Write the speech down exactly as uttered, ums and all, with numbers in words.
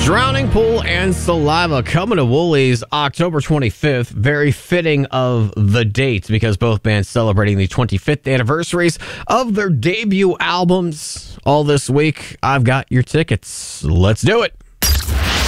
Drowning Pool and Saliva coming to Woolies October twenty-fifth. Very fitting of the date because both bands celebrating the twenty-fifth anniversaries of their debut albums all this week. I've got your tickets. Let's do it.